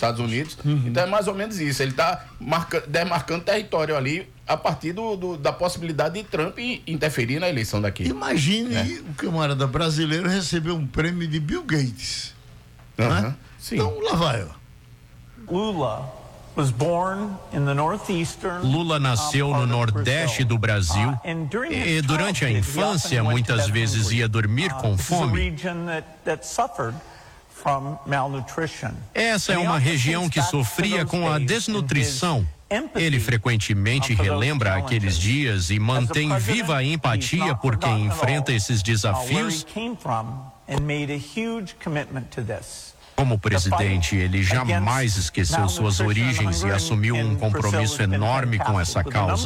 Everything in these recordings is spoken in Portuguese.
Estados Unidos. Então é mais ou menos isso. Ele está demarcando território ali a partir da possibilidade de Trump interferir na eleição daqui. Imagine o camarada brasileiro receber um prêmio de Bill Gates. Né? Sim. Então lá vai. Lula nasceu no nordeste do Brasil e durante a infância muitas vezes ia dormir com fome. Essa é uma região que sofria com a desnutrição. Ele frequentemente relembra aqueles dias e mantém viva a empatia por quem enfrenta esses desafios. Como presidente, ele jamais esqueceu suas origens e assumiu um compromisso enorme com essa causa.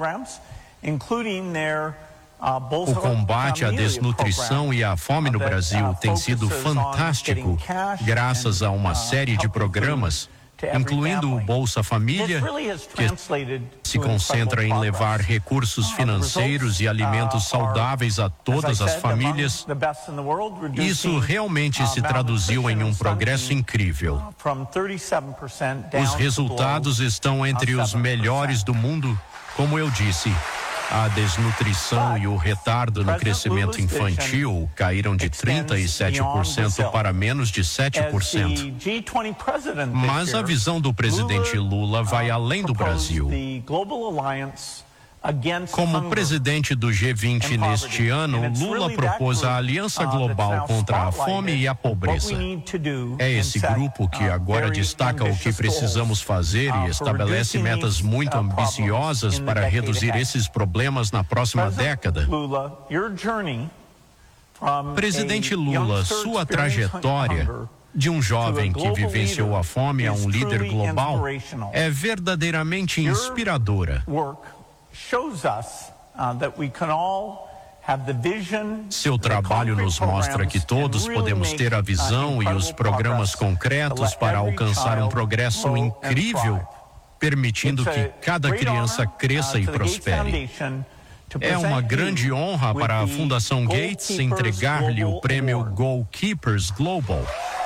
O combate à desnutrição e à fome no Brasil tem sido fantástico, graças a uma série de programas, incluindo o Bolsa Família, que se concentra em levar recursos financeiros e alimentos saudáveis a todas as famílias. Isso realmente se traduziu em um progresso incrível. Os resultados estão entre os melhores do mundo, como eu disse. A desnutrição e o retardo no crescimento infantil caíram de 37% para menos de 7%. Mas a visão do presidente Lula vai além do Brasil. Como presidente do G20 neste ano, Lula propôs a Aliança Global contra a Fome e a Pobreza. É esse grupo que agora destaca o que precisamos fazer e estabelece metas muito ambiciosas para reduzir esses problemas na próxima década. Presidente Lula, sua trajetória de um jovem que vivenciou a fome a um líder global é verdadeiramente inspiradora. Seu trabalho nos mostra que todos podemos ter a visão e os programas concretos para alcançar um progresso incrível, permitindo que cada criança cresça e prospere. É uma grande honra para a Fundação Gates entregar-lhe o prêmio Goalkeepers Global.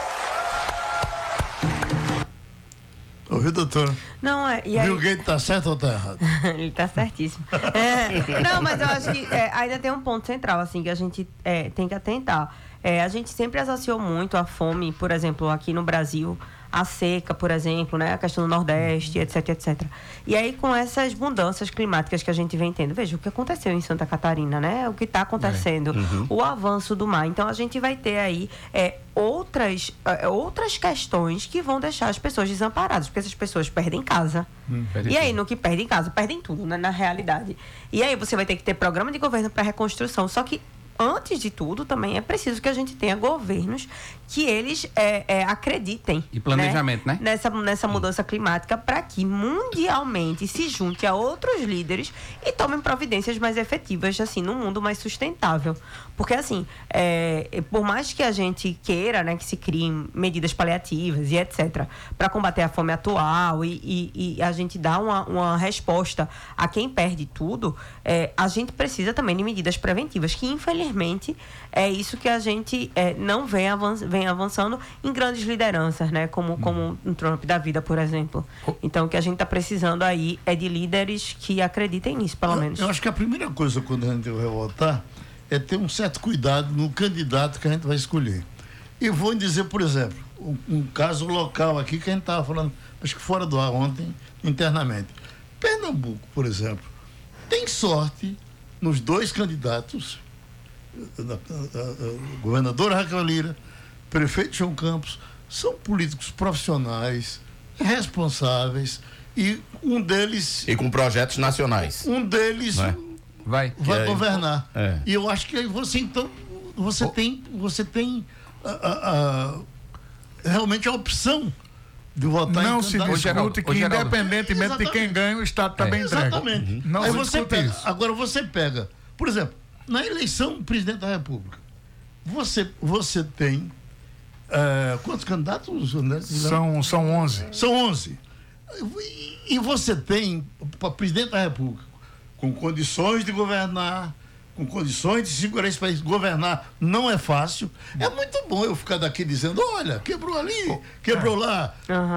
Ouviu, doutor? Não, e aí... Bill Gates tá certo ou tá errado? Ele tá certíssimo. Não, mas eu acho que ainda tem um ponto central, assim, que a gente tem que atentar. A gente sempre associou muito a fome, por exemplo, aqui no Brasil, a seca, por exemplo, né? A questão do Nordeste, etc, etc. E aí, com essas mudanças climáticas que a gente vem tendo, veja o que aconteceu em Santa Catarina, né? O que está acontecendo, o avanço do mar. Então, a gente vai ter aí outras questões que vão deixar as pessoas desamparadas, porque essas pessoas perdem casa. E aí, no que perdem casa, perdem tudo, né? Na realidade. E aí, você vai ter que ter programa de governo para reconstrução, só que antes de tudo, também é preciso que a gente tenha governos que eles acreditem. E planejamento, né? Nessa mudança climática, para que mundialmente se junte a outros líderes e tomem providências mais efetivas, assim, num mundo mais sustentável. Porque, assim, por mais que a gente queira, né, que se criem medidas paliativas e etc., para combater a fome atual e a gente dar uma resposta a quem perde tudo, a gente precisa também de medidas preventivas, que, infelizmente, é isso que a gente não vem avançando em grandes lideranças, né? Como um Trump da vida, por exemplo. Então, o que a gente está precisando aí é de líderes que acreditem nisso, pelo menos. Eu acho que a primeira coisa quando a gente vai votar é ter um certo cuidado no candidato que a gente vai escolher. E vou dizer, por exemplo, um caso local aqui que a gente estava falando, acho que fora do ar ontem, internamente. Pernambuco, por exemplo, tem sorte nos dois candidatos, governadora Raquel Lira, prefeito João Campos, são políticos profissionais, responsáveis, e um deles... E com projetos nacionais. Um deles vai governar. E eu acho que você, então, você tem realmente a opção de votar não em se discute que, independentemente de quem ganha, o Estado está bem entregue. Exatamente. Não Aí se você discute pega, isso. agora você pega, por exemplo, na eleição do presidente da República, você tem quantos candidatos? São 11. São 11. E você tem para presidente da República com condições de governar, com condições de segurar esse país. Governar não é fácil. É muito bom eu ficar daqui dizendo, olha, quebrou ali, quebrou lá.